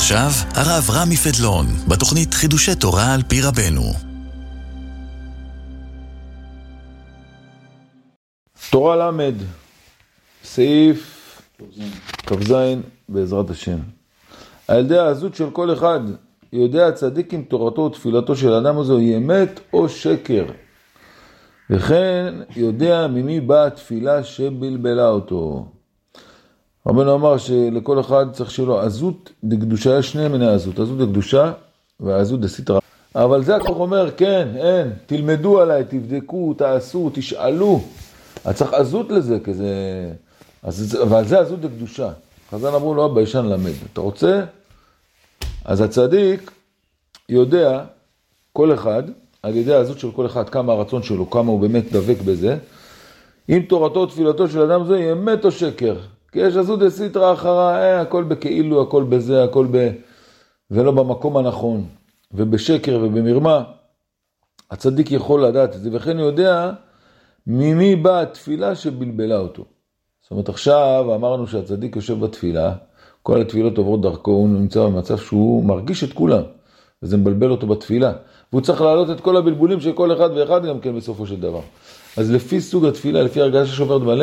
ועכשיו, הרב רמי פדלון, בתוכנית חידושי תורה על פי רבנו. תורה למד, סעיף כ"ז בעזרת השם. על ידי העזות של כל אחד, יודע הצדיק אם תורתו ותפילתו של האדם הזה היא אמת או שקר. וכן יודע ממי באה התפילה שבלבלה אותו. רבנו אמר שלכל אחד צריך שלו עזות דקדושה, יש שני מיני עזות, עזות דקדושה והעזות דסתרא. אבל זה הכוח אומר, כן, אין, תלמדו עליי, תבדקו, תעשו, תשאלו. אז צריך עזות לזה, כזה, אבל זה עזות דקדושה. חז"ל אמרו לו, ביישן למד. אתה רוצה? אז הצדיק יודע, כל אחד, על ידי העזות של כל אחד, כמה הרצון שלו, כמה הוא באמת דבק בזה, אם תורתו ותפילתו של אדם זה, היא אמת או שקר. כי יש עזות דסתרא אחרא, הכל בכאילו, הכל בזה, הכל ולא במקום הנכון, ובשקר ובמרמה. הצדיק יכול לדעת את זה, וכן יודע ממי באה התפילה שבלבלה אותו. זאת אומרת, עכשיו אמרנו שהצדיק יושב בתפילה, כל התפילות עוברות דרכו, הוא נמצא במצב שהוא מרגיש את כולם, וזה מבלבל אותו בתפילה. והוא צריך להעלות את כל הבלבולים של כל אחד ואחד גם כן בסופו של דבר. אז לפי סוג התפילה, לפי הרגשה שעוברת בלב,